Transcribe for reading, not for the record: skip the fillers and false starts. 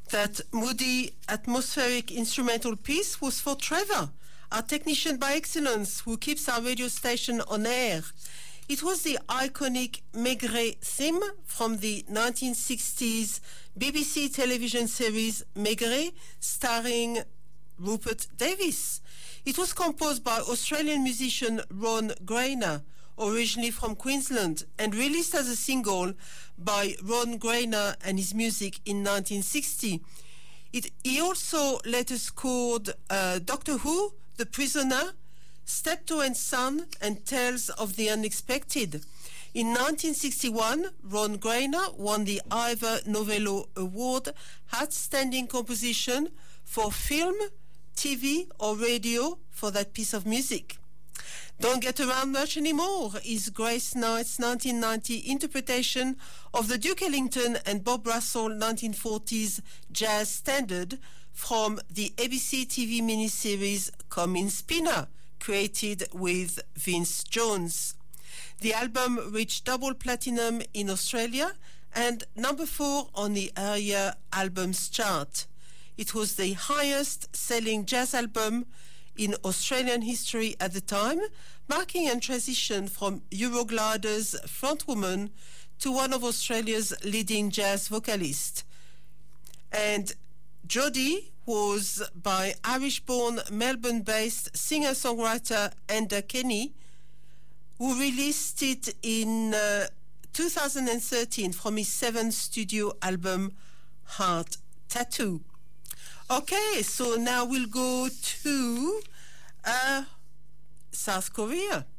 That moody, atmospheric instrumental piece was for Trevor, our technician by excellence, who keeps our radio station on air. It was the iconic Maigret theme from the 1960s BBC television series Maigret, starring Rupert Davis. It was composed by Australian musician Ron Grainer, originally from Queensland, and released as a single by Ron Grainer and his music in 1960. He also later scored Doctor Who, The Prisoner, Steptoe and Son, and Tales of the Unexpected. In 1961, Ron Grainer won the Ivor Novello Award, Outstanding Composition for film, TV or radio for that piece of music. Don't Get Around Much Anymore is Grace Knight's 1990 interpretation of the Duke Ellington and Bob Russell 1940s jazz standard from the ABC TV miniseries Come In Spinner, created with Vince Jones. The album reached double platinum in Australia and number 4 on the ARIA Albums chart. It was the highest selling jazz album in Australian history at the time, marking a transition from Euroglider's frontwoman to one of Australia's leading jazz vocalists. And Jodie was by Irish-born, Melbourne-based singer-songwriter Enda Kenny, who released it in 2013 from his 7th studio album, Heart Tattoo. Okay, so now we'll go to South Korea.